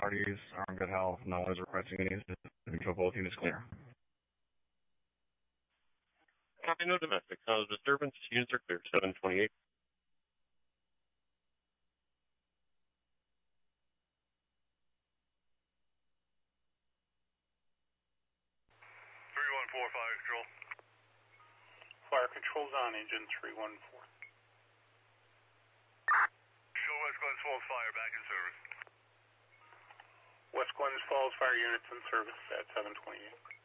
parties are in good health. No one is requesting any assistance. Control both units clear. Copy, no domestic. No disturbance. Units are clear. 728. 314 fire control. Fire control's on engine 314. Show West Glens Falls Fire back in service. West Glens Falls Fire units in service at 728.